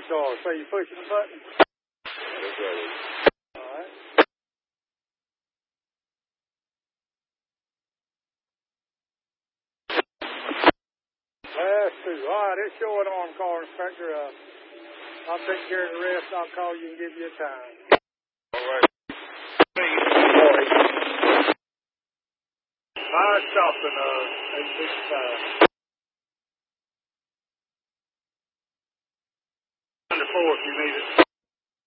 door. So you pushing the button? That's right. All right. That's two. All right, it's showing on, car inspector. I'll take care of the rest. I'll call you and give you a time. All right. Fire stopping, 865. 4 if you